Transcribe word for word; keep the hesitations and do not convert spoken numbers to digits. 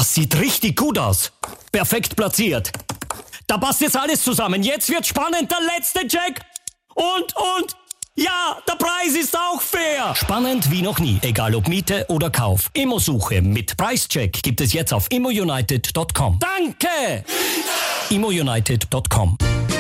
Das sieht richtig gut aus. Perfekt platziert. Da passt jetzt alles zusammen. Jetzt wird spannend. Der letzte Check. Und, und... Ja, der Preis ist auch fair. Spannend wie noch nie. Egal ob Miete oder Kauf. Immosuche mit Preischeck gibt es jetzt auf immo united punkt com. Danke! immo united punkt com